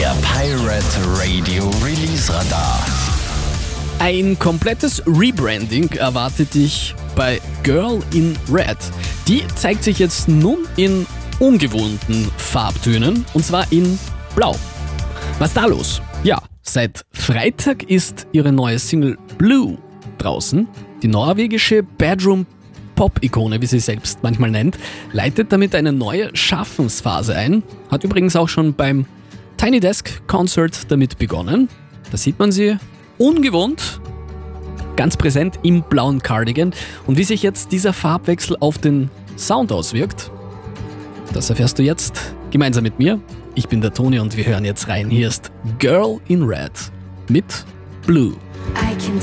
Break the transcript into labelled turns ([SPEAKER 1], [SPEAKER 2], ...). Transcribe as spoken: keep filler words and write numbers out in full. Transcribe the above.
[SPEAKER 1] Der Pirate Radio Release Radar.
[SPEAKER 2] Ein komplettes Rebranding erwartet dich bei Girl in Red. Die zeigt sich jetzt nun in ungewohnten Farbtönen, und zwar in Blau. Was ist da los? Ja, seit Freitag ist ihre neue Single Blue draußen. Die norwegische Bedroom-Pop-Ikone, wie sie selbst manchmal nennt, leitet damit eine neue Schaffensphase ein. Hat übrigens auch schon beim Tiny Desk Concert damit begonnen. Da sieht man sie ungewohnt, ganz präsent im blauen Cardigan. Und wie sich jetzt dieser Farbwechsel auf den Sound auswirkt, das erfährst du jetzt gemeinsam mit mir. Ich bin der Toni und wir hören jetzt rein. Hier ist Girl in Red mit Blue.